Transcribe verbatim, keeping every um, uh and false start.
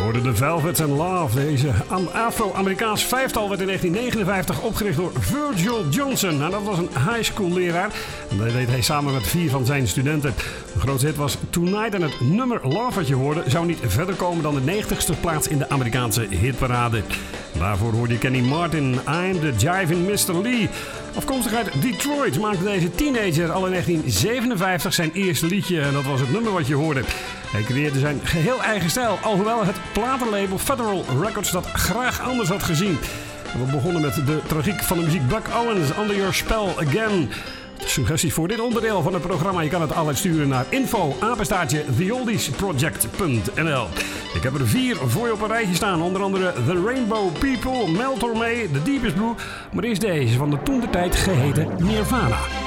hoorde de Velvets and Love. Deze Afro-Amerikaans vijftal werd in negentien negenenvijftig opgericht door Virgil Johnson. Nou, dat was een high school leraar. En dat deed hij samen met vier van zijn studenten. De grootste hit was Tonight en het nummer Love wat je hoorde zou niet verder komen dan de negentigste plaats in de Amerikaanse hitparade. Daarvoor hoorde je Kenny Martin, I'm the Jiving mister Lee. Afkomstig uit Detroit maakte deze teenager al in negentien zevenenvijftig zijn eerste liedje. En dat was het nummer wat je hoorde. Hij creëerde zijn geheel eigen stijl, alhoewel het platenlabel Federal Records dat graag anders had gezien. We begonnen met de tragiek van de muziek Buck Owens, Under Your Spell Again. Suggesties voor dit onderdeel van het programma, je kan het altijd sturen naar info apenstaartje the oldies project punt n l. Ik heb er vier voor je op een rijtje staan, onder andere The Rainbow People, Mel Tormé, The Deepest Blue, maar eerst deze van de toentertijd geheten Nirvana.